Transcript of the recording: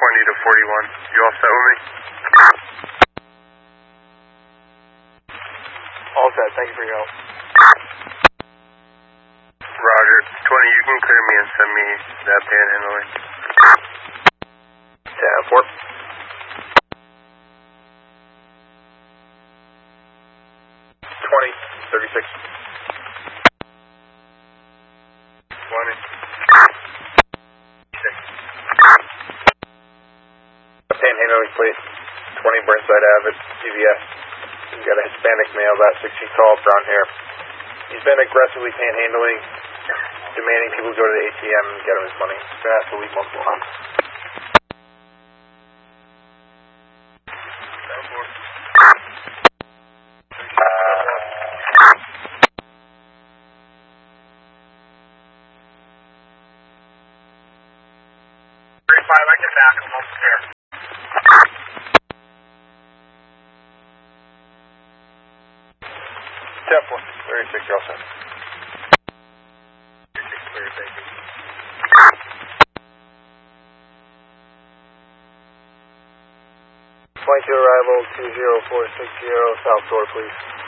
to 41. You all set with me? All set. Thank you for your help. Roger. 20, you can clear me and send me that panhandling. 10-4. 36. 20. 6. Panhandling, please. 20 Burnside Ave, CVS. We've got a Hispanic male about 6 feet tall, brown hair. He's been aggressively panhandling, demanding people go to the ATM and get him his money. He's been asked to leave multiple times. I get back. I'm almost there. 10-4. 36, you're all set. 36 clear, thank you. 22 arrival, 20460, South Shore, please.